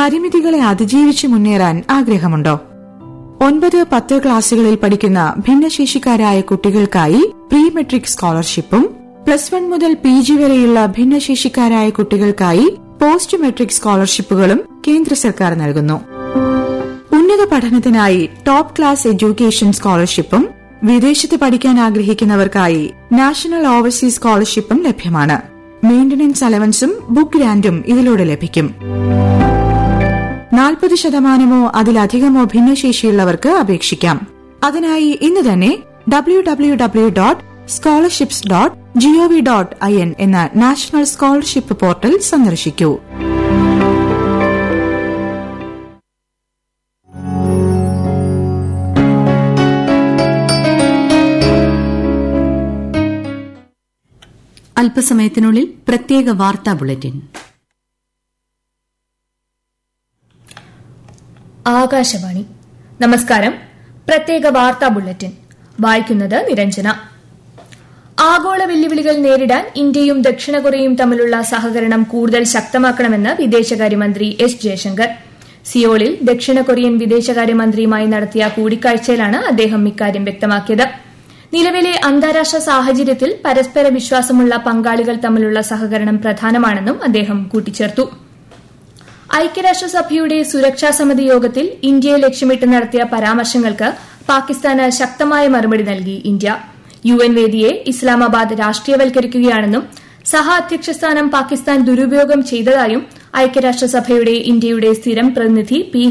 പരിമിതികളെ അതിജീവിച്ച് മുന്നേറാൻ ആഗ്രഹമുണ്ടോ? 9-10 ക്ലാസുകളിൽ പഠിക്കുന്ന ഭിന്നശേഷിക്കാരായ കുട്ടികൾക്കായി പ്രീ മെട്രിക് സ്കോളർഷിപ്പും +1 മുതൽ PG വരെയുള്ള ഭിന്നശേഷിക്കാരായ കുട്ടികൾക്കായി പോസ്റ്റ് മെട്രിക് സ്കോളർഷിപ്പുകളും കേന്ദ്ര സർക്കാർ നൽകുന്നു. ഉന്നത പഠനത്തിനായി ടോപ്പ് ക്ലാസ് എഡ്യൂക്കേഷൻ സ്കോളർഷിപ്പും വിദേശത്ത് പഠിക്കാൻ ആഗ്രഹിക്കുന്നവർക്കായി നാഷണൽ ഓവർസീസ് സ്കോളർഷിപ്പും ലഭ്യമാണ്. മെയിന്റനൻസ് അലവൻസും ബുക്ക് ഗ്രാന്റും ഇതിലൂടെ ലഭിക്കും. 40% അതിലധികമോ ഭിന്നശേഷിയുള്ളവർക്ക് അപേക്ഷിക്കാം. അതിനായി ഇന്ന് തന്നെ www.scholarships.gov.in എന്ന നാഷണൽ സ്കോളർഷിപ്പ് പോർട്ടൽ സന്ദർശിക്കൂ. അല്പസമയത്തിനുള്ളിൽ പ്രത്യേക വാർത്താ ബുള്ളറ്റിൻ. ആകാശവാണി. നമസ്കാരം. പ്രത്യേക വാർത്താ ബുള്ളറ്റിൻ വായിക്കുന്നത് നിരഞ്ജന. ആഗോള വെല്ലുവിളികൾ നേരിടാൻ ഇന്ത്യയും ദക്ഷിണ കൊറിയയും തമ്മിലുള്ള സഹകരണം കൂടുതൽ ശക്തമാക്കണമെന്ന് വിദേശകാര്യമന്ത്രി എസ് ജയശങ്കർ. സിയോളിൽ ദക്ഷിണ കൊറിയൻ വിദേശകാര്യമന്ത്രിയുമായി നടത്തിയ കൂടിക്കാഴ്ചയിലാണ് അദ്ദേഹം ഇക്കാര്യം വ്യക്തമാക്കിയത്. നിലവിലെ അന്താരാഷ്ട്ര സാഹചര്യത്തിൽ പരസ്പര വിശ്വാസമുള്ള പങ്കാളികൾ തമ്മിലുള്ള സഹകരണം പ്രധാനമാണെന്നും അദ്ദേഹം കൂട്ടിച്ചേർത്തു. ഐക്യരാഷ്ട്രസഭയുടെ സുരക്ഷാ സമിതി യോഗത്തിൽ ഇന്ത്യയെ ലക്ഷ്യമിട്ട് നടത്തിയ പരാമർശങ്ങൾക്ക് പാകിസ്ഥാന് ശക്തമായ മറുപടി നൽകി ഇന്ത്യ. UN വേദിയെ ഇസ്ലാമാബാദ് രാഷ്ട്രീയവൽക്കരിക്കുകയാണെന്നും സഹ അധ്യക്ഷ സ്ഥാനം പാകിസ്ഥാൻ ദുരുപയോഗം ചെയ്തതായും ഐക്യരാഷ്ട്രസഭയുടെ ഇന്ത്യയുടെ സ്ഥിരം പ്രതിനിധി പി